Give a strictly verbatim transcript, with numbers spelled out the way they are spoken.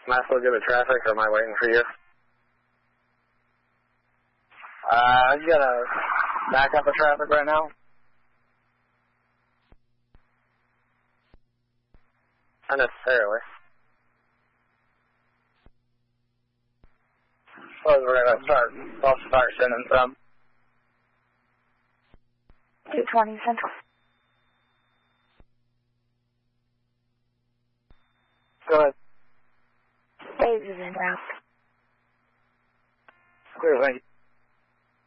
Am I still good at traffic, or am I waiting for you? Uh, you got a back up of traffic right now? Not necessarily. Suppose we're going to start, I'll start sending some. two twenty Central. Go ahead. Waves is in route. Clear, thank you.